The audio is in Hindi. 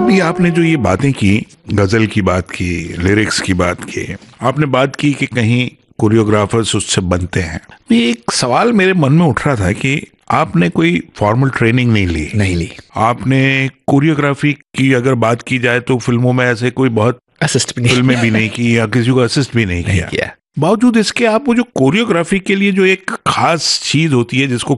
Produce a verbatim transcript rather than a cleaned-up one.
अभी आपने जो ये बातें की, गजल की बात की, लिरिक्स की बात की, आपने बात की कि कहीं कोरियोग्राफर्स उससे बनते हैं। एक सवाल मेरे मन में उठ रहा था कि आपने कोई फॉर्मल ट्रेनिंग नहीं ली नहीं ली आपने कोरियोग्राफी की अगर बात की जाए तो फिल्मों में ऐसे कोई बहुत असिस्ट भी नहीं फिल्में भी नहीं की या किसी को असिस्ट भी नहीं, नहीं किया किया बावजूद इसके आप वो जो कोरियोग्राफी के लिए जो एक खास चीज होती है जिसको